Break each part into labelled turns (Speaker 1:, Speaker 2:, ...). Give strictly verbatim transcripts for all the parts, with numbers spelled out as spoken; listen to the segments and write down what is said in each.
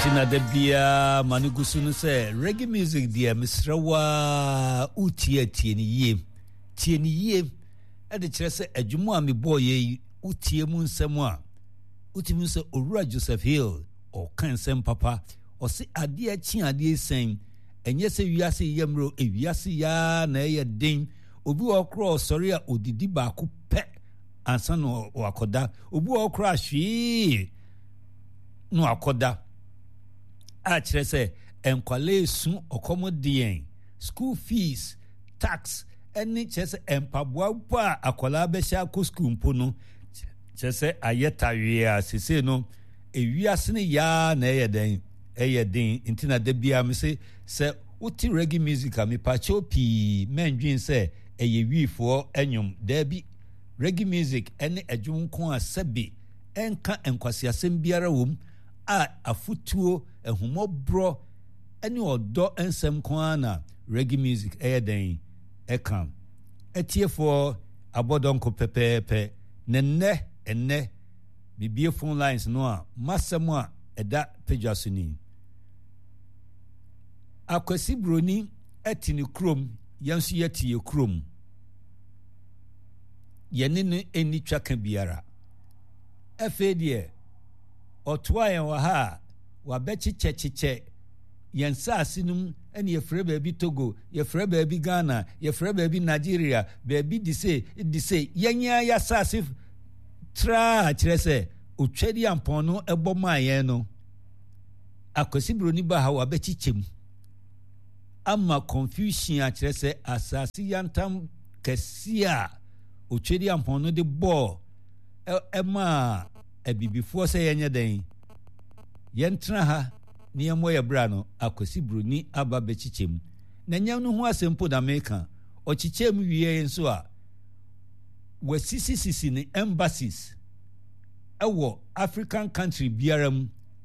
Speaker 1: Tina debia manugusu no say reggae music dia misrawa utie tie ni yie tie ni yie e de kire say adwumu a me boy yi utie mu nsem a utimi say Owura Joseph Hill o kan sem papa o se ade a chi ade sen enye se wiase yemro e wiase ya na ye den obi okro sori a odidi ba ko pe ansa no akoda obi okro ahwe no akoda a kire say enkwale sun okomodien school fees tax any chese empaboa pa akola be sha ko school mpo no chese ayeta wi a sese no ewiase ne ya na eyeden eyeden intina de bia me se se uti reggae music a me pa chopi menwin se eye wifo enwum da bi reggae music ene adwun ko a sebi enka enkwasiasem biara wom a afutuo ehumobro ene odo ensem ko ana reggae music eyeden ekam etiefo abodonko pepepe nenne enne bibie phone lines no a masemo a eda pejasuni akwasi broni etini krom yansu yeti krom yene ne eni twaka biara efe de otoa yen wa ha wa bechiche chiche yensa asinum ene yefre baabi Togo yefre baabi Ghana yefre baabi Nigeria baabi dise dise yenya ya sase tra kirese otwedi ampon no ebo mayen no akwasi broni ba ha wa bechichem ama confusion a kirese asase yantam kesia otwedi ampon no de bo ema ebibifo se yenye den yentra ha ni emo ye bra no akwasi broni aba bechichem na nyam no ho asempo da meka o chichem wiye nso a wasisi sisi ni embassies ewo African country biaram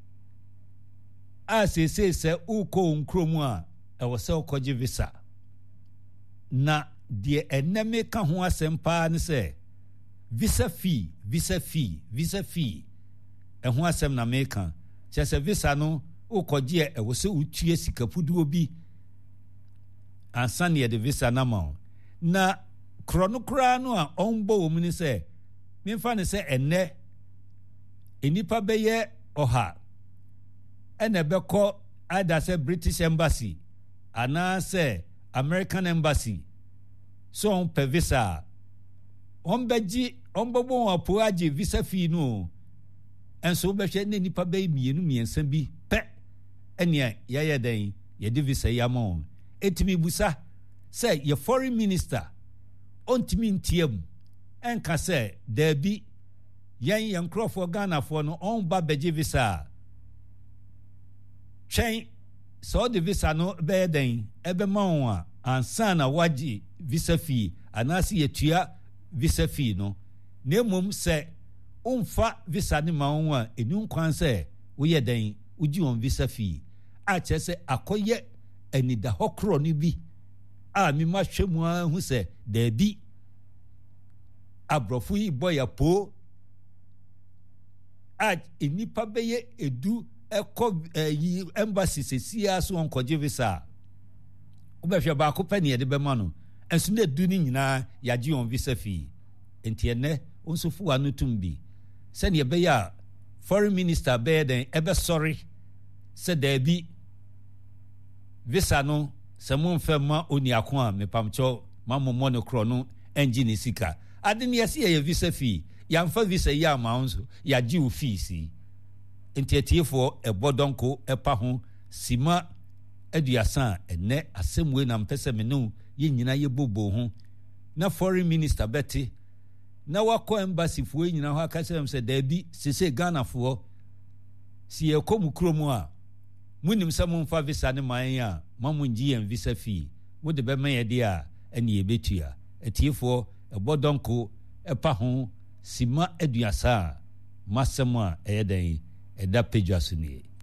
Speaker 1: a se se se uko nkromu a ewo se okoje visa na de eneme ka ho asempa ne se visa fee visa fee visa fee e ho asem na meka se visa no ukoje ewo se utue sikapudu obi ansane de visa na ma na kronokra no a onbo wo muni se memfa ne se enne enipa beye oha ene beko ada se British embassy ana se American embassy so on pe visa on beji on bobo apo age visa fee no enso be hwe ne nipa be mienu miensa bi pe ene ye den ye de visa yamon etimi busa se ye foreign minister ontimi ntiem enka se da bi yen yen crofo Ghana fo no on ba beje visa chen so de visa no be den ebe ma won a ansa na waji visa fee anasi yetua visa fee no nemum se umfa visa ni ma won a enu kwan se wo ye den uji on visa fee a che se akoye anida hokro ni bi a mi ma hwemu a hu se da bi abrofu yi boya po a enipa beye edu eko yi embassy sesia so onkoje visa obehwe ba ko pani e de be ma no enso na edu ni nyina yaje on visa fee enti ene onso fu anu tumbi se ne be ya foreign minister be den ebe sorry se da bi visa no se mo mfa ma oni akon a mepamcho ma mo monokro no engine sika ade ne yesi ye visa fee ya mfa visa ya ma onso ya ji o fees entietiefo ebodonko epa ho sima aduasa ene asemwe na mpese menu ye nyina ye bobo ho na foreign minister beti na wako embassy fo nyina ho aka sem se da bi sese Ghana fo si ye komu kromu a munim se mo mfa visa ne man ya mamunji en visa fee wo de be man ye dia ene ye betua etiefo ebodonko epa ho sima aduasa masema eyeden eda pejasuni